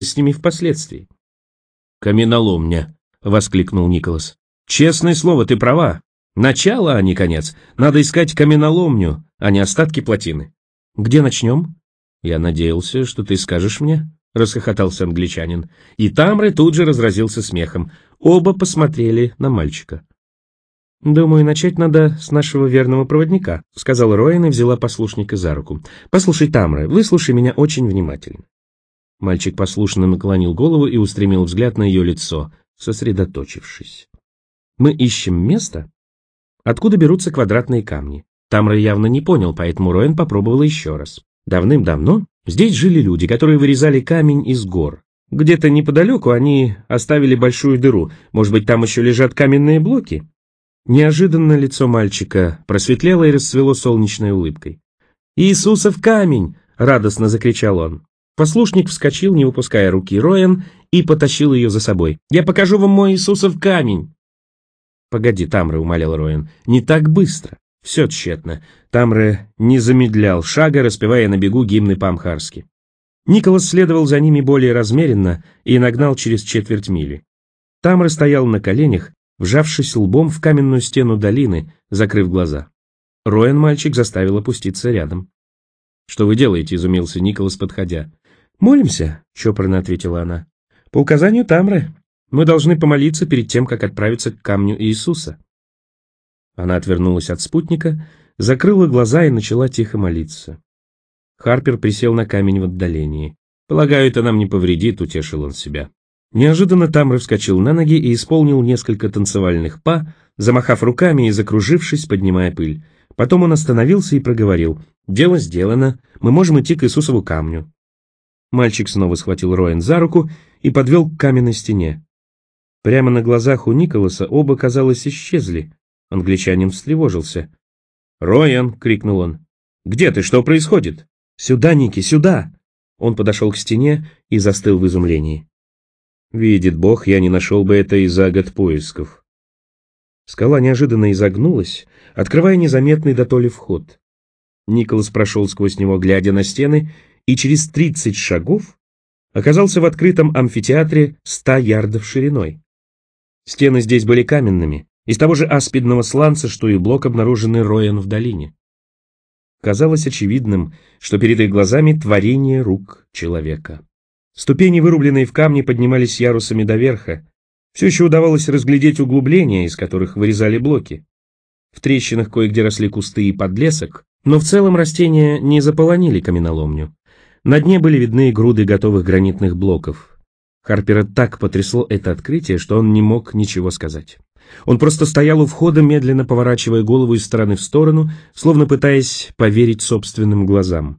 с ними впоследствии. «Каменоломня», — воскликнул Николас. «Честное слово, ты права. Начало, а не конец. Надо искать каменоломню, а не остатки плотины». «Где начнем?» «Я надеялся, что ты скажешь мне», — расхохотался англичанин. И Тамре тут же разразился смехом. Оба посмотрели на мальчика. «Думаю, начать надо с нашего верного проводника», — сказала Роэн и взяла послушника за руку. «Послушай, Тамре, выслушай меня очень внимательно». Мальчик послушно наклонил голову и устремил взгляд на ее лицо, сосредоточившись. «Мы ищем место, откуда берутся квадратные камни». Тамре явно не понял, поэтому Роэн попробовала еще раз. Давным-давно здесь жили люди, которые вырезали камень из гор. Где-то неподалеку они оставили большую дыру. Может быть, там еще лежат каменные блоки? Неожиданно лицо мальчика просветлело и расцвело солнечной улыбкой. «Иисусов камень!» — радостно закричал он. Послушник вскочил, не выпуская руки Роэн, и потащил ее за собой. «Я покажу вам мой Иисусов камень!» «Погоди, Тамре», — умолял Роэн, — «не так быстро». Все тщетно. Тамре не замедлял шага, распевая на бегу гимны по-амхарски. Николас следовал за ними более размеренно и нагнал через четверть мили. Тамре стоял на коленях, вжавшись лбом в каменную стену долины, закрыв глаза. Роэн мальчик заставил опуститься рядом. «Что вы делаете?» — изумился Николас, подходя. «Молимся», — чопорно ответила она. «По указанию Тамре. Мы должны помолиться перед тем, как отправиться к камню Иисуса». Она отвернулась от спутника, закрыла глаза и начала тихо молиться. Харпер присел на камень в отдалении. «Полагаю, это нам не повредит», — утешил он себя. Неожиданно Тамре вскочил на ноги и исполнил несколько танцевальных па, замахав руками и закружившись, поднимая пыль. Потом он остановился и проговорил: «Дело сделано, мы можем идти к Иисусову камню». Мальчик снова схватил Роэн за руку и подвел к каменной стене. Прямо на глазах у Николаса оба, казалось, исчезли. Англичанин встревожился. «Роэн!» — крикнул он. «Где ты? Что происходит?» «Сюда, Ники, сюда!» Он подошел к стене и застыл в изумлении. «Видит Бог, я не нашел бы это и за год поисков». Скала неожиданно изогнулась, открывая незаметный дотоле вход. Николас прошел сквозь него, глядя на стены, и через 30 шагов оказался в открытом амфитеатре 100 ярдов шириной. Стены здесь были каменными, из того же аспидного сланца, что и блок, обнаруженный Роэн в долине. Казалось очевидным, что перед их глазами творение рук человека. Ступени, вырубленные в камне, поднимались ярусами до верха. Все еще удавалось разглядеть углубления, из которых вырезали блоки. В трещинах кое-где росли кусты и подлесок, но в целом растения не заполонили каменоломню. На дне были видны груды готовых гранитных блоков. Харпера так потрясло это открытие, что он не мог ничего сказать. Он просто стоял у входа, медленно поворачивая голову из стороны в сторону, словно пытаясь поверить собственным глазам.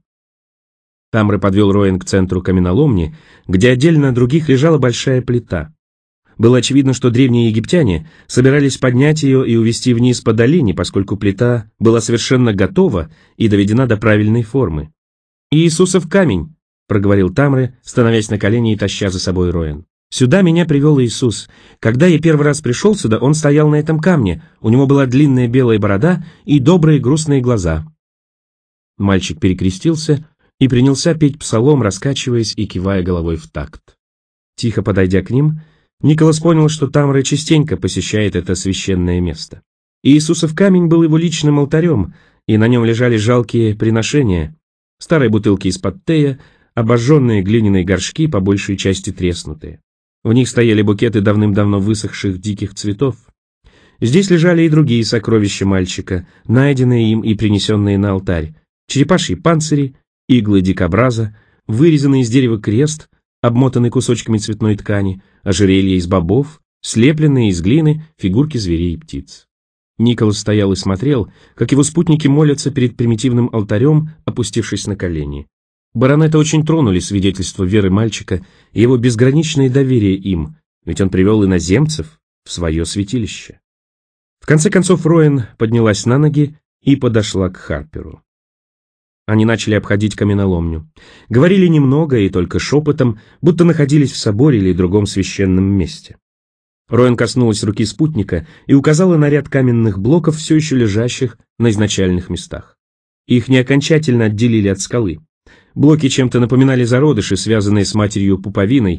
Тамре подвел Роэн к центру каменоломни, где отдельно от других лежала большая плита. Было очевидно, что древние египтяне собирались поднять ее и увезти вниз по долине, поскольку плита была совершенно готова и доведена до правильной формы. «Иисусов камень», — проговорил Тамре, становясь на колени и таща за собой Роэн. «Сюда меня привел Иисус. Когда я первый раз пришел сюда, он стоял на этом камне, у него была длинная белая борода и добрые грустные глаза». Мальчик перекрестился и принялся петь псалом, раскачиваясь и кивая головой в такт. Тихо подойдя к ним, Николас понял, что Тамре частенько посещает это священное место. Иисусов камень был его личным алтарем, и на нем лежали жалкие приношения, старые бутылки из-под тея, обожженные глиняные горшки, по большей части треснутые. В них стояли букеты давным-давно высохших диких цветов. Здесь лежали и другие сокровища мальчика, найденные им и принесенные на алтарь: черепашьи панцири, иглы дикобраза, вырезанный из дерева крест, обмотанный кусочками цветной ткани, ожерелья из бобов, слепленные из глины фигурки зверей и птиц. Николас стоял и смотрел, как его спутники молятся перед примитивным алтарем, опустившись на колени. Баронета очень тронули свидетельства веры мальчика и его безграничное доверие им, ведь он привел иноземцев в свое святилище. В конце концов Роэн поднялась на ноги и подошла к Харперу. Они начали обходить каменоломню. Говорили немного и только шепотом, будто находились в соборе или другом священном месте. Роэн коснулась руки спутника и указала на ряд каменных блоков, все еще лежащих на изначальных местах. Их не окончательно отделили от скалы. Блоки чем-то напоминали зародыши, связанные с матерью пуповиной,